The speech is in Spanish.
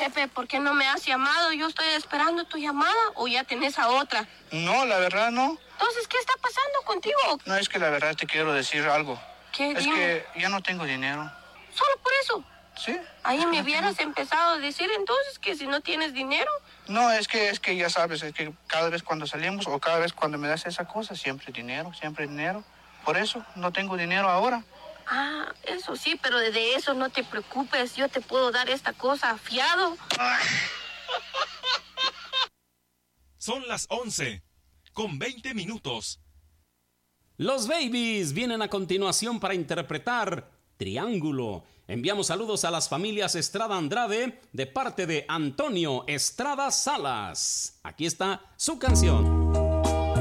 Pepe, ¿por qué no me has llamado? Yo estoy esperando tu llamada, ¿o ya tenés a otra? No, la verdad no. Entonces, ¿qué está pasando contigo? No, es que la verdad te quiero decir algo. ¿Qué? Es Dime. que ya no tengo dinero. ¿Solo por eso? ¿Sí? Ahí me no hubieras empezado a decir entonces que si no tienes dinero. No, es que ya sabes, es que cada vez cuando salimos o cada vez cuando me das esa cosa, siempre dinero, siempre dinero. Por eso no tengo dinero ahora. Ah, eso sí, pero de eso no te preocupes. Yo te puedo dar esta cosa fiado. Son las 11:20. Los Babies vienen a continuación para interpretar Triángulo. Enviamos saludos a las familias Estrada Andrade de parte de Antonio Estrada Salas. Aquí está su canción.